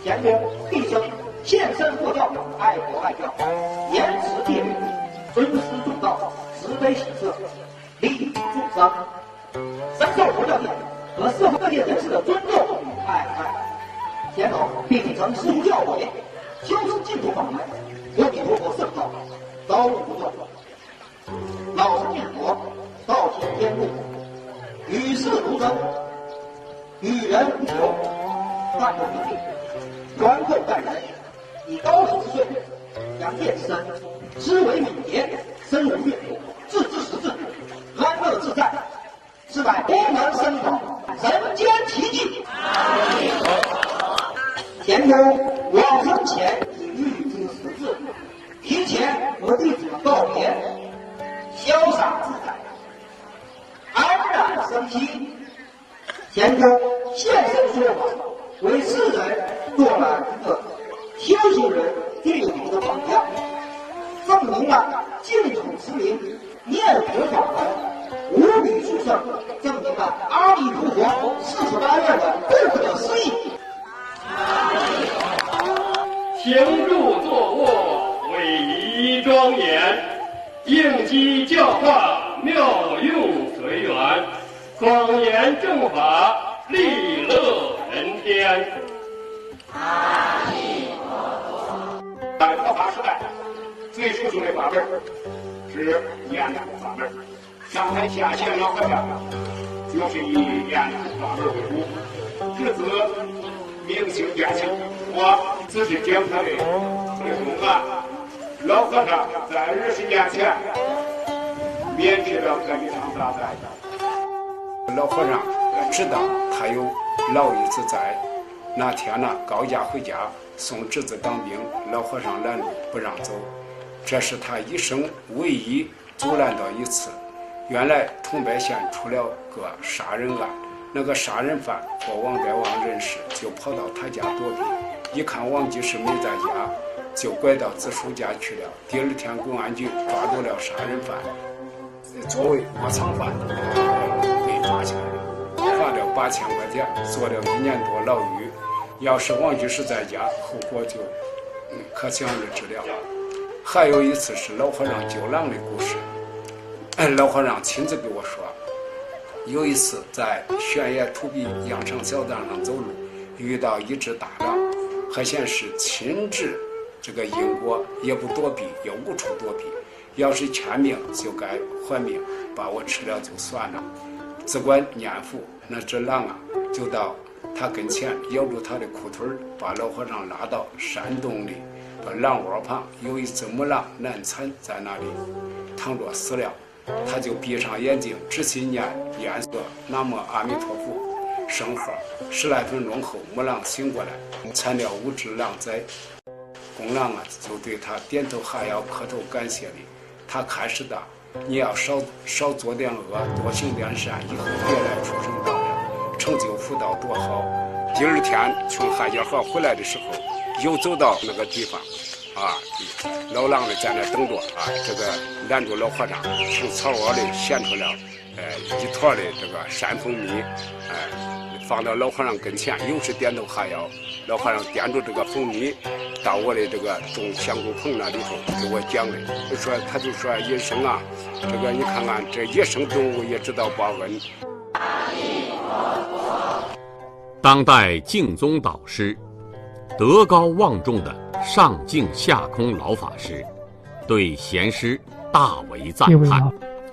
乾隆毕生献身佛教，爱国爱教，严持戒律，尊师重道，慈悲喜舍，利益众生，深受佛教界和社会各界人士的尊重与爱戴。乾隆并曾书教诲，修持净土法门，阿弥陀佛圣道，刀不断，老实念佛，道听天路，与世如真，与人无求，淡泊名利，宽厚待人，以高手之罪，扬剑之身，思维敏捷，深入阅读，置之识字，安乐自在，是乃功能深广，人间奇迹。乾隆往生前已预知时至，提前和弟子们告别，潇洒自在，安然生息。乾隆现身说法，为世人做了一个修行人具有的榜样，证明了净土之名，念佛法门无比殊胜，证明了阿弥陀佛48愿的不可思议。 行住坐卧，伟仪庄严，应机教化，妙用随缘，广言正法，利乐人天。阿弥陀佛。 在佛法时代，最殊胜的法门是念佛法门。上台下线老和尚就是以念佛法门为主，至此明星变形。我只是讲他的内容啊。老和尚在20年前免去了这一场大灾。 老和尚知道他有老一子在，那天呢高家回家送侄子当兵，老和尚拦路不让走，这是他一生唯一阻拦到一次。原来桐柏县出了个杀人案，那个杀人犯和王该王认识，就跑到他家躲避，一看王居士没在家，就拐到子叔家去了。第二天公安局抓住了杀人犯，作为窝藏犯被抓起来了，罚了8000块钱，坐了1年多牢狱。要是王居士在家，后果就可想而知了。还有一次是老和尚救狼的故事，老和尚亲自给我说，有一次在悬崖土壁羊肠小道上走路，遇到一只大狼，还显示亲治这个因果，也不躲避，也无处躲避，要是欠命就该还命，把我吃了就算了。只管念佛，那只狼啊就到他跟前咬住他的裤腿，把老和尚拉到山洞里，把狼窝旁有一只母狼难产在那里躺着死了，他就闭上眼睛直心念个南无阿弥陀佛圣号，10来分钟后母狼醒过来，产了5只狼崽。公狼啊就对他点头哈腰磕头感谢礼，他开始的你要少做点恶，多行点善，以后别来出生道了，成就福道多好。第二天从海家河回来的时候，又走到那个地方啊，老狼呢在那等着啊，这个拦住老和尚，从草窝里衔出了一坨的这个山蜂蜜，放到老和尚跟前，又是点头哈腰。老和尚掂住这个蜂蜜到我的这个种香菇棚那里头给我讲的，他就说野生啊，这个你看看这野生动物也知道报恩。 当代净宗导师，德高望重的上净下空老法师，对贤师大为赞叹。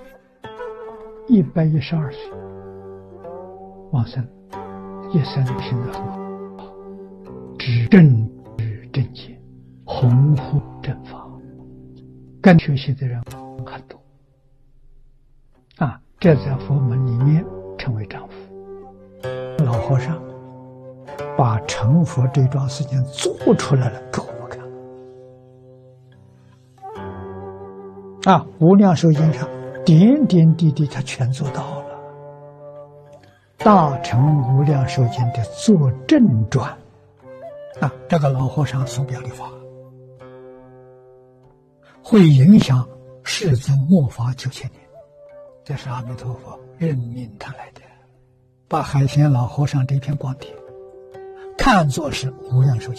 112岁往生，一生行得很好，知正知正见，弘护正法，跟学习的人很多啊，这在佛门里面称为丈夫。老和尚把成佛这桩事情做出来了给我们看啊，无量寿经上点点滴滴他全做到了。大乘无量寿经的作证传啊，这个老和尚所表的法会影响世尊末法9000年，这是阿弥陀佛任命他来的，把海贤老和尚这篇光碟看作是无量寿经。